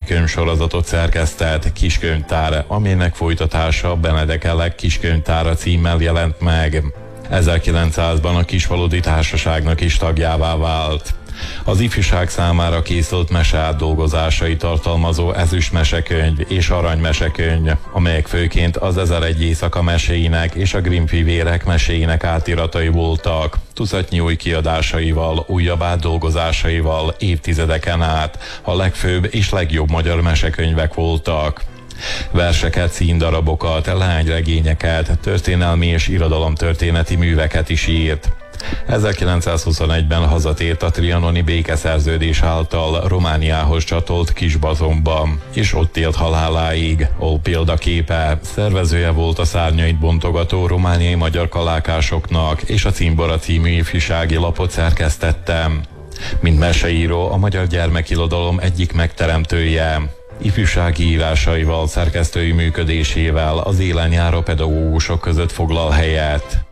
könyvsorozatot szerkesztett, Kiskönyvtár, aminek folytatása Benedek Elek kiskönyvtára címmel jelent meg. 1900-ban a Kisfaludy Társaságnak is tagjává vált. Az ifjúság számára készült meseátdolgozásai tartalmazó Ezüst mesekönyv és Arany mesekönyv, amelyek főként az 1001 éjszaka meséinek és a Grimm fivérek meséinek átiratai voltak, tucatnyi új kiadásaival, újabb átdolgozásaival évtizedeken át a legfőbb és legjobb magyar mesekönyvek voltak. Verseket, színdarabokat, lányregényeket, történelmi és irodalomtörténeti műveket is írt. 1921-ben hazatért a trianoni békeszerződés által Romániához csatolt Kisbazonba, és ott élt haláláig. Ó példaképe, szervezője volt a szárnyait bontogató romániai magyar kalákásoknak, és a Cimbora című ifjúsági lapot szerkesztettem. Mint meseíró, a magyar gyermekirodalom egyik megteremtője. Ifjúsági írásaival, szerkesztői működésével az élen járó pedagógusok között foglal helyet.